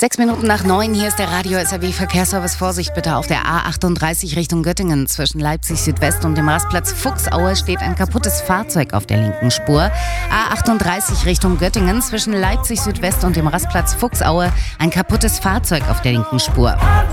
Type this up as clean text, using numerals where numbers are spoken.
6 Minuten nach 9, hier ist der Radio SAW Verkehrsservice. Vorsicht bitte auf der A38 Richtung Göttingen. Zwischen Leipzig Südwest und dem Rastplatz Fuchsaue steht ein kaputtes Fahrzeug auf der linken Spur. A38 Richtung Göttingen. Zwischen Leipzig Südwest und dem Rastplatz Fuchsaue ein kaputtes Fahrzeug auf der linken Spur.